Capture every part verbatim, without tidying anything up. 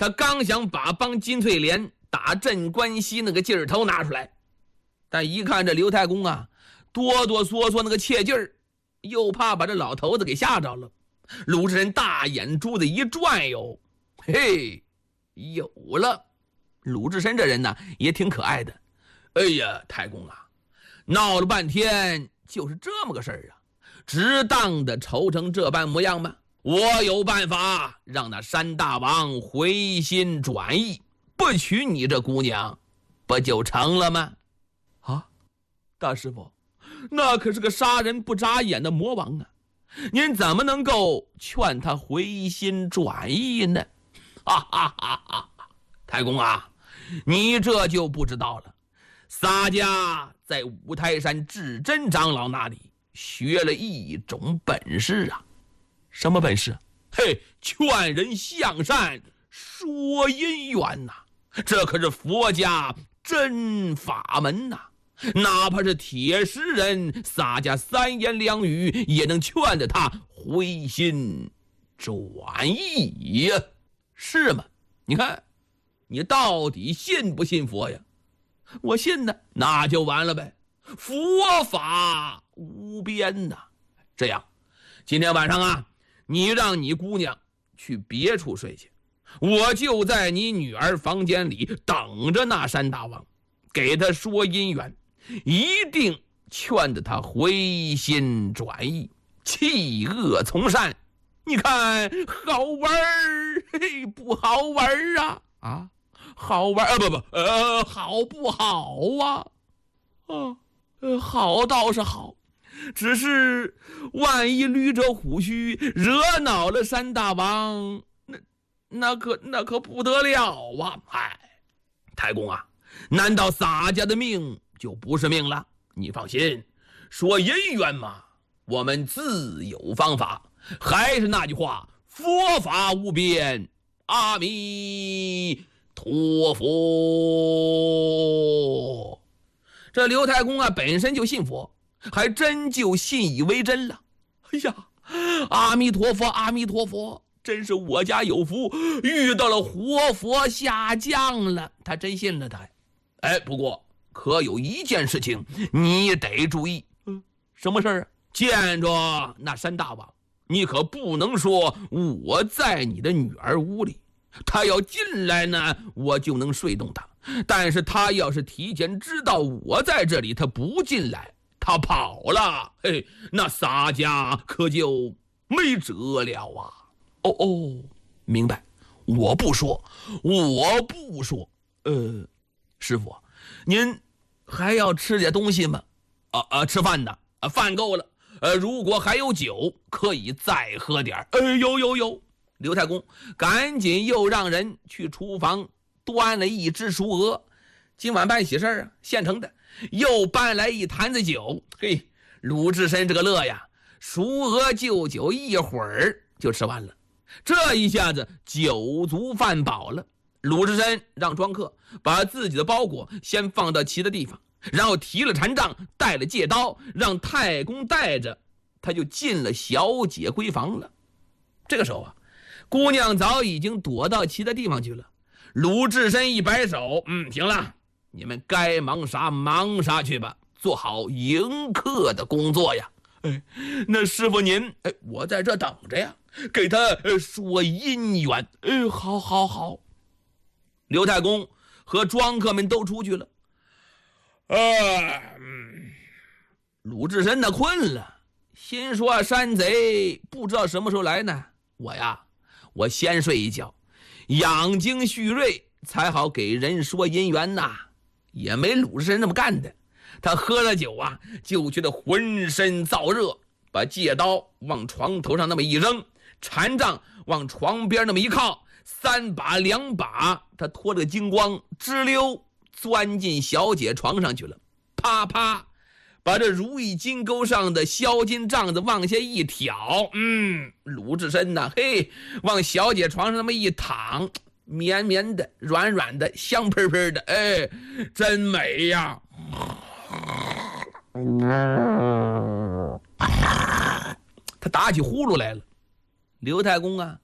他刚想把帮金翠莲打镇关西那个劲儿头拿出来，但一看这刘太公啊哆哆嗦嗦那个切劲儿，又怕把这老头子给吓着了。鲁智深大眼珠子一转悠，嘿，有了。鲁智深这人呢也挺可爱的。哎呀，太公啊，闹了半天就是这么个事儿啊，值当的愁成这般模样吗？我有办法让那山大王回心转意，不娶你这姑娘，不就成了吗？啊，大师傅，那可是个杀人不眨眼的魔王啊，您怎么能够劝他回心转意呢？哈哈哈哈！太公啊，你这就不知道了。洒家在五台山智真长老那里学了一种本事啊。什么本事？嘿，劝人向善，说姻缘呐、啊，这可是佛家真法门呐、啊。哪怕是铁石人，洒家三言两语也能劝得他回心转意呀，是吗？你看，你到底信不信佛呀？我信呢，那就完了呗。佛法无边呐。这样，今天晚上啊，你让你姑娘去别处睡去，我就在你女儿房间里等着那山大王，给他说姻缘，一定劝得他回心转意，弃恶从善。你看好玩儿，嘿，不好玩儿啊？啊，好玩啊？不不，呃，好不好啊？啊，呃，好倒是好，只是万一捋着胡须惹恼了山大王，那那可那可不得了啊！哎，太公啊，难道洒家的命就不是命了？你放心，说姻缘嘛，我们自有方法。还是那句话，佛法无边，阿弥陀佛。这刘太公啊，本身就信佛，还真就信以为真了。哎呀，阿弥陀佛，阿弥陀佛，真是我家有福，遇到了活佛下降了。他真信了他。哎，不过可有一件事情你得注意。嗯，什么事儿啊？见着那山大王，你可不能说我在你的女儿屋里，他要进来呢，我就能睡动他。但是他要是提前知道我在这里，他不进来，他跑了，嘿，那洒家可就没辙了啊！哦哦，明白，我不说，我不说。呃，师傅，您还要吃点东西吗？啊啊，吃饭的啊，饭够了。呃，如果还有酒，可以再喝点。呃，有有有。刘太公赶紧又让人去厨房端了一只熟鹅，今晚办喜事啊，现成的。又搬来一坛子酒，嘿，鲁智深这个乐呀，熟鹅就酒一会儿就吃完了。这一下子酒足饭饱了。鲁智深让庄客把自己的包裹先放到其他地方，然后提了禅杖，带了戒刀，让太公带着，他就进了小姐闺房了。这个时候啊，姑娘早已经躲到其他地方去了。鲁智深一摆手，嗯，行了，你们该忙啥忙啥去吧，做好迎客的工作呀。哎，那师傅您，哎，我在这等着呀，给他说姻缘。哎，好好好。刘太公和庄客们都出去了。啊，嗯，鲁智深呢困了，心说山贼不知道什么时候来呢，我呀，我先睡一觉，养精蓄锐，才好给人说姻缘呐。也没鲁智深那么干的，他喝了酒啊，就觉得浑身燥热，把戒刀往床头上那么一扔，禅杖往床边那么一靠，三把两把，他脱了个精光，吱溜钻进小姐床上去了，啪啪把这如意金钩上的销金杖子往下一挑，嗯，鲁智深呐，嘿，往小姐床上那么一躺，绵绵的，软软的，香喷喷的，哎，真美呀！他打起呼噜来了。刘太公啊，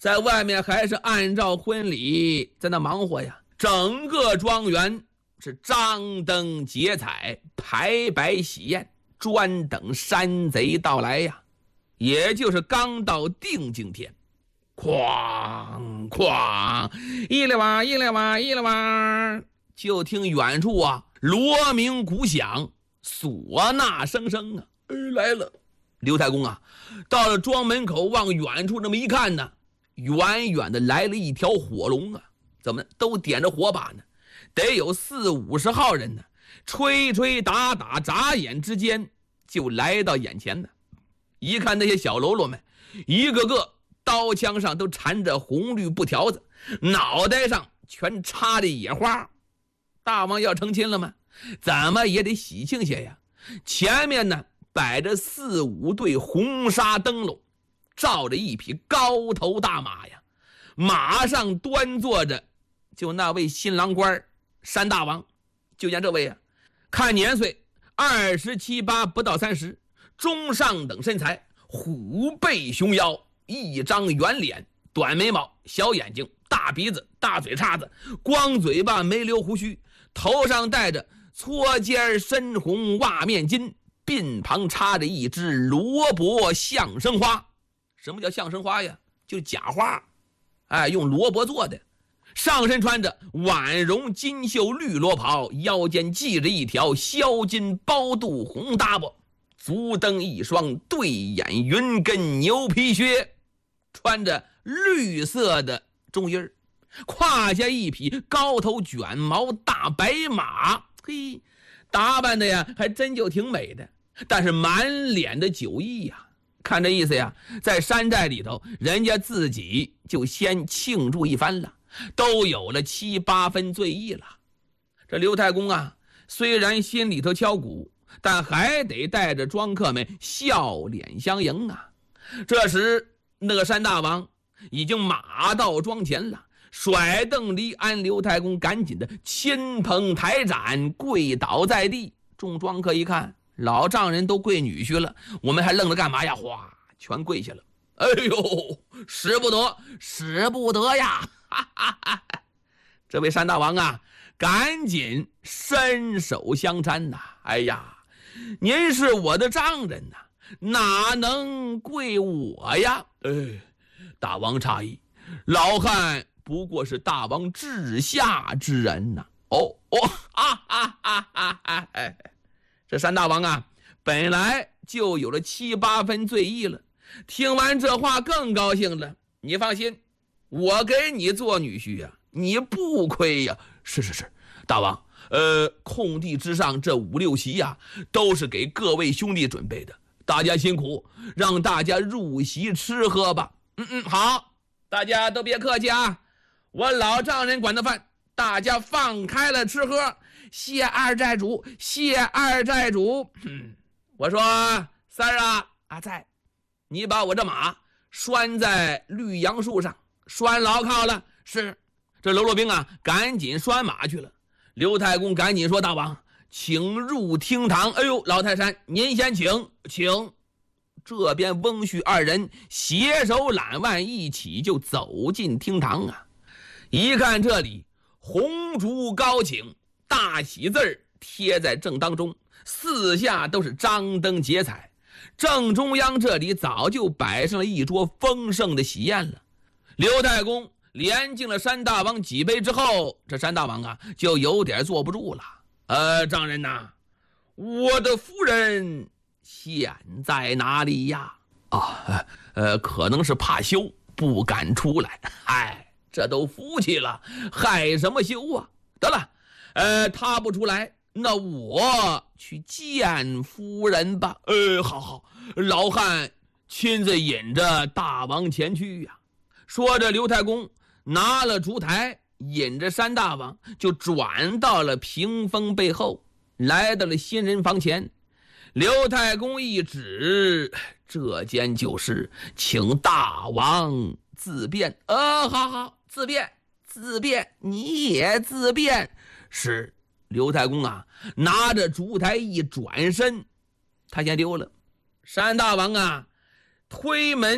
在外面还是按照婚礼在那忙活呀。整个庄园是张灯结彩，排摆喜宴，专等山贼到来呀。也就是刚到定经天，哐哐，一哩哇一哩哇一哩哇，就听远处啊锣鸣鼓响，唢呐声声啊，哎来了。刘太公啊，到了庄门口，往远处那么一看呢，远远的来了一条火龙啊，怎么都点着火把呢？得有四五十号人呢，吹吹打打，眨眼之间就来到眼前呢。一看那些小喽啰们，一个个刀枪上都缠着红绿布条子，脑袋上全插着野花。大王要成亲了吗？怎么也得喜庆些呀。前面呢摆着四五对红纱灯笼，罩着一匹高头大马呀，马上端坐着就那位新郎官山大王。就见这位啊，看年岁二十七八不到三十，中上等身材，虎背熊腰，一张圆脸，短眉毛，小眼睛，大鼻子，大嘴叉子，光嘴巴没留胡须，头上戴着搓尖深红袜面巾，鬓旁插着一只罗卜象声花。什么叫象声花呀？就是假花，哎，用罗卜做的。上身穿着婉绒金绣绿罗袍，腰间系着一条削金包肚红搭膊，足蹬一双对眼云跟牛皮靴，穿着绿色的中衣，胯下一匹高头卷毛大白马。嘿，打扮的呀还真就挺美的，但是满脸的酒意呀，看这意思呀，在山寨里头人家自己就先庆祝一番了，都有了七八分醉意了。这刘太公啊，虽然心里头敲鼓，但还得带着庄客们笑脸相迎啊。这时那个山大王已经马到庄前了，甩蹬离鞍，刘太公赶紧的亲捧抬盏，跪倒在地。众庄客一看，老丈人都跪女婿了，我们还愣着干嘛呀？哗，全跪下了。哎呦，使不得，使不得呀！哈哈哈！这位山大王啊，赶紧伸手相搀呐！哎呀，您是我的丈人呐，哪能跪我呀？哎，大王诧异，老汉不过是大王治下之人呐。哦哦，哈哈哈哈哈！哎，这山大王啊，本来就有了七八分醉意了，听完这话更高兴了。你放心，我给你做女婿呀、啊，你不亏呀。是是是，大王，呃，空地之上这五六席呀、啊，都是给各位兄弟准备的，大家辛苦，让大家入席吃喝吧。嗯嗯，好，大家都别客气啊，我老丈人管的饭，大家放开了吃喝。谢二寨主，谢二寨主。嗯，我说三儿啊，啊在，你把我这马拴在绿杨树上，拴牢靠了。是，这喽啰兵啊，赶紧拴马去了。刘太公赶紧说：“大王，请入厅堂。”哎呦，老泰山，您先请，请。这边翁婿二人携手揽腕，一起就走进厅堂啊。一看这里，红烛高擎，大喜字儿贴在正当中，四下都是张灯结彩。正中央这里早就摆上了一桌丰盛的喜宴了。刘太公连敬了山大王几杯之后，这山大王啊就有点坐不住了。呃，丈人呐，我的夫人现在哪里呀？啊，呃，可能是怕羞，不敢出来。嗨，这都夫妻了，害什么羞啊？得了，呃，他不出来，那我去见夫人吧。呃，好好，老汉亲自引着大王前去呀。说着，刘太公拿了烛台，引着山大王就转到了屏风背后，来到了新人房前。刘太公一指，这间就是请大王自便。呃，好好，自便自便，你也自便。是。刘太公啊，拿着烛台一转身，他先丢了。山大王啊，推门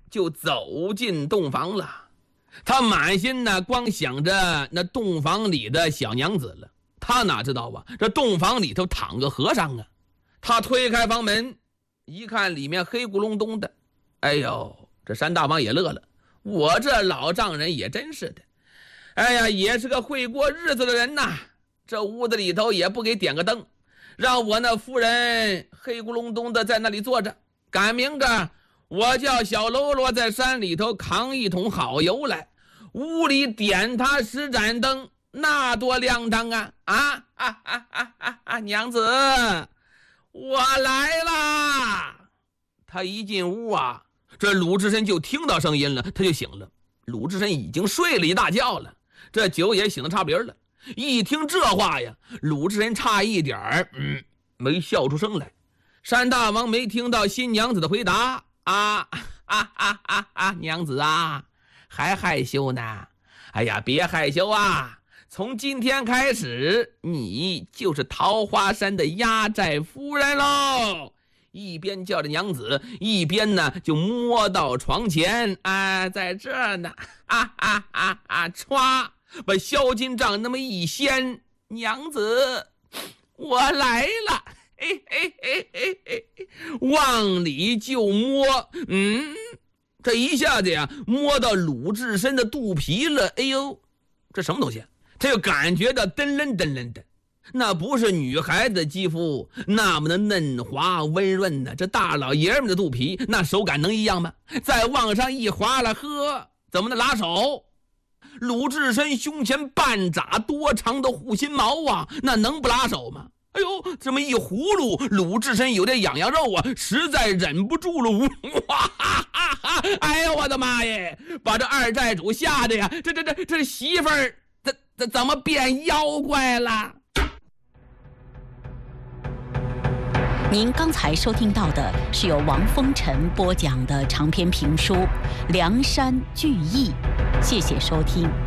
就走进洞房了。他满心呢光想着那洞房里的小娘子了，他哪知道啊，这洞房里头躺个和尚啊。他推开房门一看，里面黑咕隆咚的。哎呦，这山大王也乐了，我这老丈人也真是的，哎呀，也是个会过日子的人呐。这屋子里头也不给点个灯，让我那夫人黑咕隆咚的在那里坐着，赶明个我叫小喽啰在山里头扛一桶好油来，屋里点他十盏灯，那多亮堂啊！啊啊啊啊啊啊！娘子，我来啦！他一进屋啊，这鲁智深就听到声音了，他就醒了。鲁智深已经睡了一大觉了，这酒也醒得差不离了。一听这话呀，鲁智深差一点儿，嗯，没笑出声来。山大王没听到新娘子的回答。啊啊啊啊啊！娘子啊，还害羞呢？哎呀，别害羞啊！从今天开始，你就是桃花山的压寨夫人喽！一边叫着娘子，一边呢就摸到床前，啊，在这儿呢，啊啊啊啊！歘，把销金杖那么一掀，娘子，我来了。哎哎哎哎哎，往里就摸，嗯，这一下子呀，摸到鲁智深的肚皮了。哎呦，这什么东西？他就感觉到噔楞噔楞的，那不是女孩子的肌肤那么的嫩滑温润的，这大老爷们的肚皮，那手感能一样吗？再往上一划了，呵，怎么能拉手？鲁智深胸前半扎多长的护心毛啊，那能不拉手吗？哎呦，这么一葫芦，鲁智深有点痒痒肉啊，实在忍不住了，哇哈哈哈！哎呦，我的妈耶，把这二寨主吓得呀，这这这这媳妇儿怎怎怎么变妖怪了？ 您刚才收听到的是由王风尘播讲的长篇评书《梁山聚义》，谢谢收听。